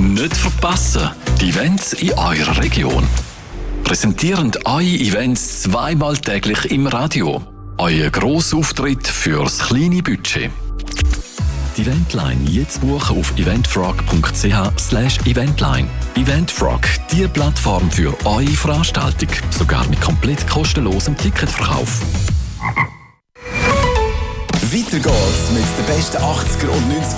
Nicht verpassen, die Events in eurer Region. Präsentieren eure Events zweimal täglich im Radio. Euer Grossauftritt fürs kleine Budget. Die Eventline jetzt buchen auf eventfrog.ch/eventline. Eventfrog, die Plattform für eure Veranstaltung. Sogar mit komplett kostenlosem Ticketverkauf. Weiter geht's mit den besten 80er und 90er